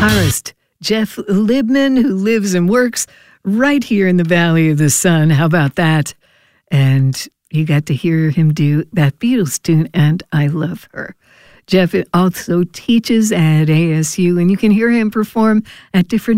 guitarist Jeff Libman, who lives and works right here in the Valley of the Sun. How about that? And you got to hear him do that Beatles tune, And I Love Her. Jeff also teaches at ASU, and you can hear him perform at different